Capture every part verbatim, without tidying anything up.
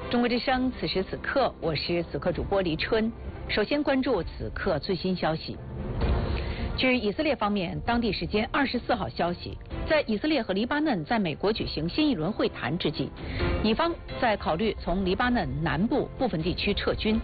中国之声，此时此刻，我是此刻主播黎春。首先关注此刻最新消息。据以色列方面当地时间二十四号消息，在以色列和黎巴嫩在美国举行新一轮会谈之际，以方在考虑从黎巴嫩南部部分地区撤军。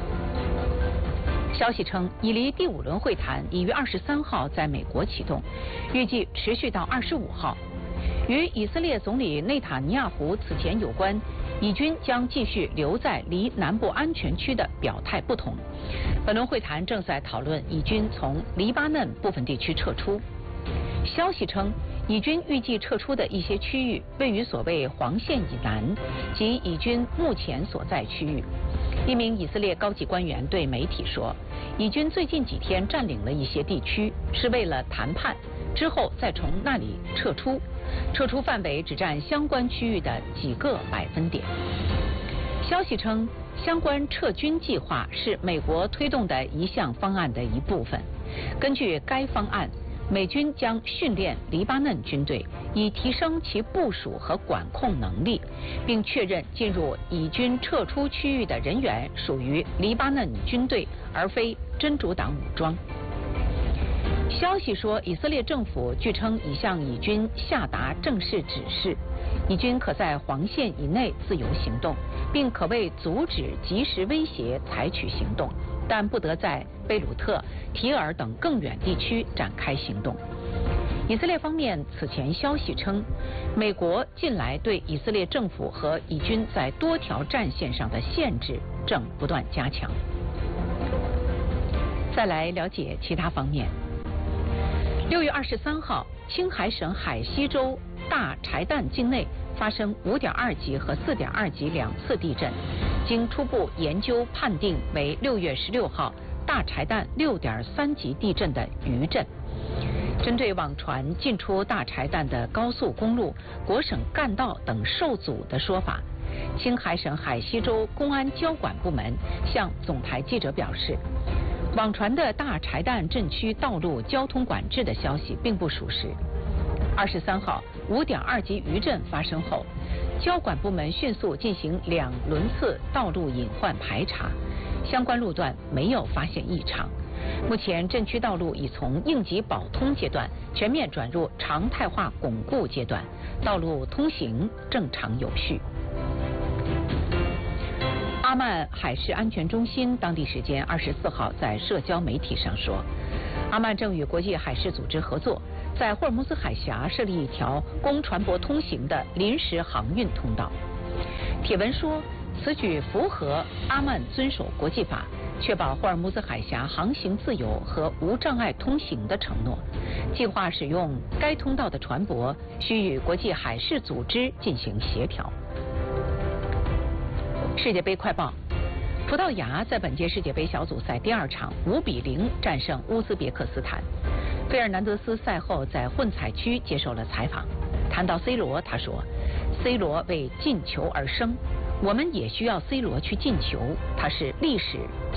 消息称，以黎第五轮会谈已于二十三号在美国启动，预计持续到二十五号。与以色列总理内塔尼亚胡此前有关以军将继续留在离南部安全区的表态不同，本轮会谈正在讨论以军从黎巴嫩部分地区撤出。消息称，以军预计撤出的一些区域位于所谓黄线以南，即以军目前所在区域。一名以色列高级官员对媒体说，以军最近几天占领了一些地区，是为了谈判，之后再从那里撤出。撤出范围只占相关区域的几个百分点。消息称，相关撤军计划是美国推动的一项方案的一部分。根据该方案，美军将训练黎巴嫩军队，以提升其部署和管控能力，并确认进入以军撤出区域的人员属于黎巴嫩军队，而非真主党武装。消息说，以色列政府据称已向以军下达正式指示，以军可在黄线以内自由行动，并可为阻止即时威胁采取行动，但不得在贝鲁特、提尔等更远地区展开行动。以色列方面此前消息称，美国近来对以色列政府和以军在多条战线上的限制正不断加强。再来了解其他方面。六月二十三号，青海省海西州大柴旦境内发生五点二级和四点二级两次地震，经初步研究判定为六月十六号大柴旦六点三级地震的余震。针对网传进出大柴旦的高速公路、国省干道等受阻的说法，青海省海西州公安交管部门向总台记者表示，网传的大柴旦震区道路交通管制的消息并不属实。二十三号五点二级余震发生后，交管部门迅速进行两轮次道路隐患排查，相关路段没有发现异常。目前震区道路已从应急保通阶段全面转入常态化巩固阶段，道路通行正常有序。阿曼海事安全中心当地时间二十四号在社交媒体上说，阿曼正与国际海事组织合作，在霍尔木兹海峡设立一条供船舶通行的临时航运通道。帖文说，此举符合阿曼遵守国际法，确保霍尔木兹海峡航行自由和无障碍通行的承诺。计划使用该通道的船舶需与国际海事组织进行协调。世界杯快报：葡萄牙在本届世界杯小组赛第二场五比零战胜乌兹别克斯坦。费尔南德斯赛后在混采区接受了采访，谈到 C 罗，他说 ：“C 罗为进球而生，我们也需要 C 罗去进球，他是历史